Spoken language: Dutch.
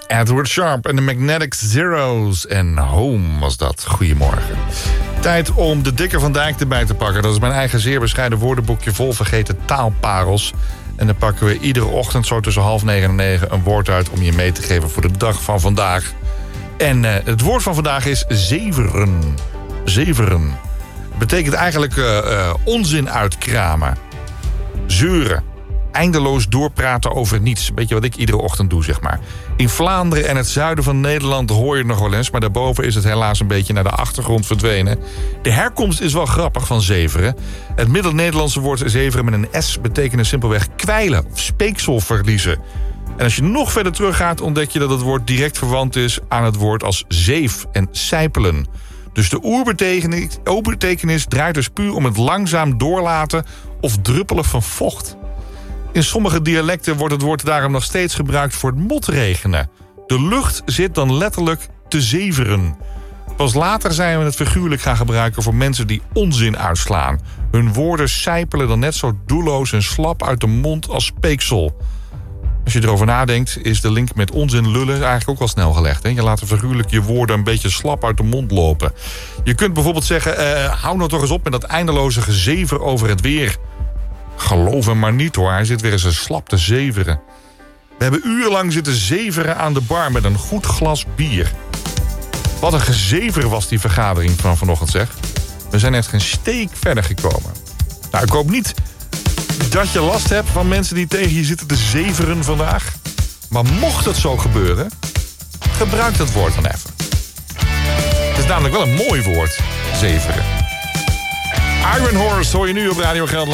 Edward Sharp en de Magnetic Zeros en Home was dat. Goedemorgen. Tijd om de Dikke van Dijk erbij te pakken. Dat is mijn eigen zeer bescheiden woordenboekje vol vergeten taalparels. En dan pakken we iedere ochtend zo tussen 8:30 en 9 een woord uit om je mee te geven voor de dag van vandaag. En het woord van vandaag is zeveren. Zeveren. Dat betekent eigenlijk onzin uitkramen. Zeuren. Eindeloos doorpraten over niets. Beetje wat ik iedere ochtend doe, zeg maar. In Vlaanderen en het zuiden van Nederland hoor je het nog wel eens, maar daarboven is het helaas een beetje naar de achtergrond verdwenen. De herkomst is wel grappig van zeveren. Het Middel-Nederlandse woord zeveren met een S betekent simpelweg kwijlen of speeksel verliezen. En als je nog verder teruggaat, ontdek je dat het woord direct verwant is aan het woord als zeef en sijpelen. Dus de oerbetekenis draait dus puur om het langzaam doorlaten of druppelen van vocht. In sommige dialecten wordt het woord daarom nog steeds gebruikt voor het motregenen. De lucht zit dan letterlijk te zeveren. Pas later zijn we het figuurlijk gaan gebruiken voor mensen die onzin uitslaan. Hun woorden sijpelen dan net zo doelloos en slap uit de mond als speeksel. Als je erover nadenkt, is de link met onzin lullen eigenlijk ook wel snel gelegd. Hè? Je laat figuurlijk je woorden een beetje slap uit de mond lopen. Je kunt bijvoorbeeld zeggen, hou nou toch eens op met dat eindeloze gezever over het weer. Geloof hem maar niet hoor, hij zit weer eens een slap te zeveren. We hebben urenlang zitten zeveren aan de bar met een goed glas bier. Wat een gezever was die vergadering van vanochtend, zeg. We zijn echt geen steek verder gekomen. Nou, ik hoop niet dat je last hebt van mensen die tegen je zitten te zeveren vandaag. Maar mocht het zo gebeuren, gebruik dat woord dan even. Het is namelijk wel een mooi woord, zeveren. Iron Horse hoor je nu op Radio Gelderland.